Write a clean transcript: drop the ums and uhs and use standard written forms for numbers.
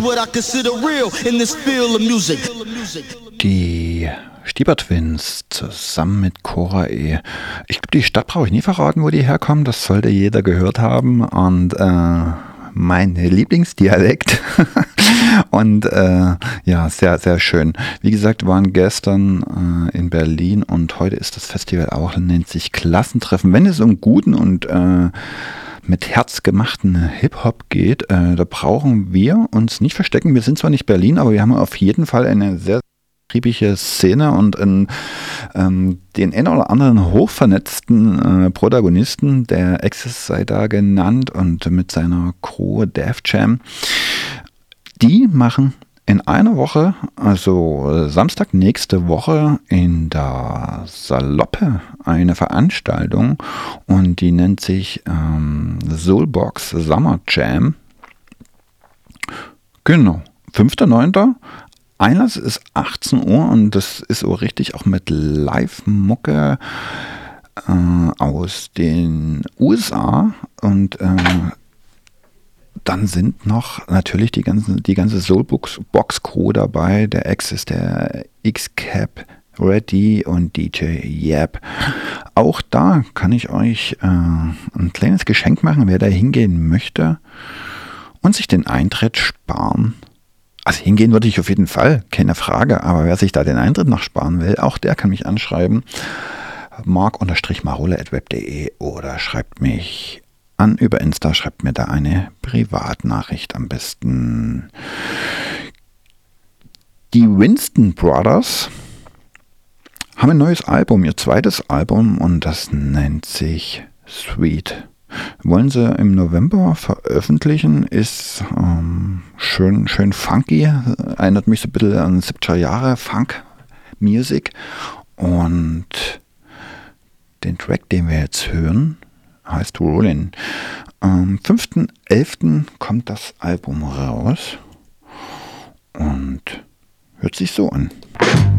Die Stieber Twins zusammen mit Cora E. Ich glaube, die Stadt brauche ich nie verraten, wo die herkommen. Das sollte jeder gehört haben. Und mein Lieblingsdialekt. Und ja, sehr, sehr schön. Wie gesagt, waren gestern in Berlin und heute ist das Festival auch, nennt sich Klassentreffen. Wenn es um guten und mit Herz gemachten Hip-Hop geht, da brauchen wir uns nicht verstecken. Wir sind zwar nicht Berlin, aber wir haben auf jeden Fall eine sehr triebige Szene und den einen oder anderen hochvernetzten Protagonisten, der Access sei da genannt und mit seiner Crew Def Jam. Die machen in einer Woche, also Samstag nächste Woche, in der Saloppe eine Veranstaltung und die nennt sich Soulbox Summer Jam. Genau, 5.9. Einlass ist 18 Uhr und das ist so richtig auch mit Live-Mucke aus den USA und dann sind noch natürlich die ganze Soulbox-Crew dabei, der Access, der X-Cap, Ready und DJ Yap. Auch da kann ich euch ein kleines Geschenk machen, wer da hingehen möchte und sich den Eintritt sparen. Also hingehen würde ich auf jeden Fall, keine Frage, aber wer sich da den Eintritt noch sparen will, auch der kann mich anschreiben, mark_marole@web.de oder schreibt mich an über Insta, schreibt mir da eine Privatnachricht am besten. Die Winston Brothers haben ein neues Album, ihr zweites Album und das nennt sich Sweet. Wollen sie im November veröffentlichen, ist schön funky, erinnert mich so ein bisschen an 70er Jahre Funk-Music und den Track, den wir jetzt hören, heißt Rollin'. Am 5.11. kommt das Album raus und hört sich so an.